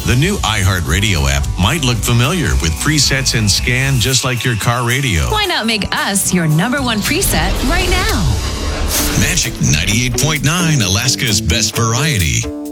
The new iHeartRadio app might look familiar with presets and scan just like your car radio. Why not make us your number one preset right now? Magic 98.9, Alaska's best variety.